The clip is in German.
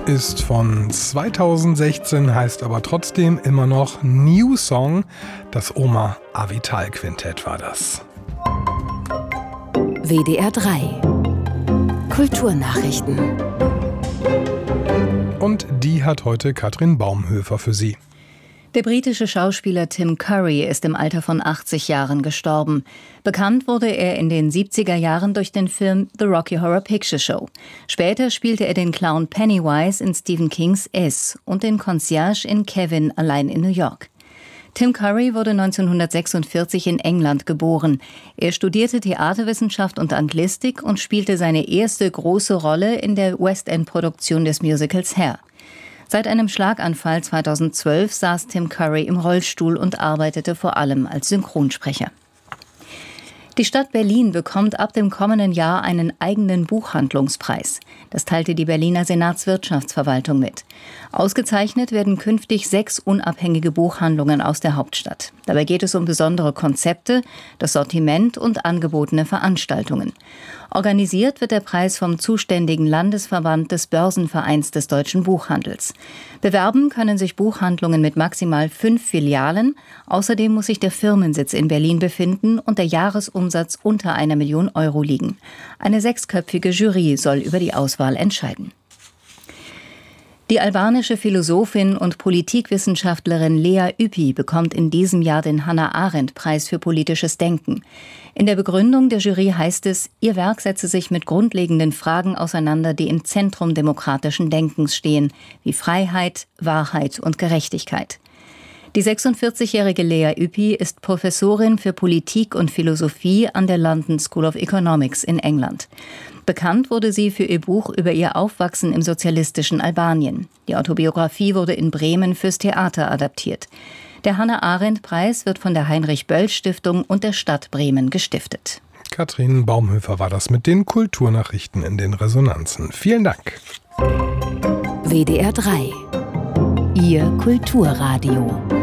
ist von 2016, heißt aber trotzdem immer noch New Song. Das Oma Avital Quintett war das. WDR 3 Kulturnachrichten. Und die hat heute Katrin Baumhöfer für Sie. Der britische Schauspieler Tim Curry ist im Alter von 80 Jahren gestorben. Bekannt wurde er in den 70er Jahren durch den Film The Rocky Horror Picture Show. Später spielte er den Clown Pennywise in Stephen Kings S und den Concierge in Kevin allein in New York. Tim Curry wurde 1946 in England geboren. Er studierte Theaterwissenschaft und Anglistik und spielte seine erste große Rolle in der West End-Produktion des Musicals Hair. Seit einem Schlaganfall 2012 saß Tim Curry im Rollstuhl und arbeitete vor allem als Synchronsprecher. Die Stadt Berlin bekommt ab dem kommenden Jahr einen eigenen Buchhandlungspreis. Das teilte die Berliner Senatswirtschaftsverwaltung mit. Ausgezeichnet werden künftig 6 unabhängige Buchhandlungen aus der Hauptstadt. Dabei geht es um besondere Konzepte, das Sortiment und angebotene Veranstaltungen. Organisiert wird der Preis vom zuständigen Landesverband des Börsenvereins des deutschen Buchhandels. Bewerben können sich Buchhandlungen mit maximal 5 Filialen. Außerdem muss sich der Firmensitz in Berlin befinden und der Jahresumsatz unter 1 Million Euro liegen. Eine 6-köpfige Jury soll über die Auswahl entscheiden. Die albanische Philosophin und Politikwissenschaftlerin Lea Ypi bekommt in diesem Jahr den Hannah-Arendt-Preis für politisches Denken. In der Begründung der Jury heißt es, ihr Werk setze sich mit grundlegenden Fragen auseinander, die im Zentrum demokratischen Denkens stehen, wie Freiheit, Wahrheit und Gerechtigkeit. Die 46-jährige Lea Ypi ist Professorin für Politik und Philosophie an der London School of Economics in England. Bekannt wurde sie für ihr Buch über ihr Aufwachsen im sozialistischen Albanien. Die Autobiografie wurde in Bremen fürs Theater adaptiert. Der Hannah-Arendt-Preis wird von der Heinrich-Böll-Stiftung und der Stadt Bremen gestiftet. Katrin Baumhöfer war das mit den Kulturnachrichten in den Resonanzen. Vielen Dank. WDR 3 Ihr Kulturradio.